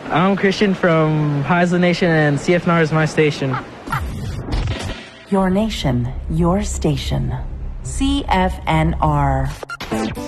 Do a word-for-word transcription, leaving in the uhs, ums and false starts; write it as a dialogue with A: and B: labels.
A: I'm Christian from Heisler Nation, and C F N R is my station.
B: Your nation, your station. C F N R.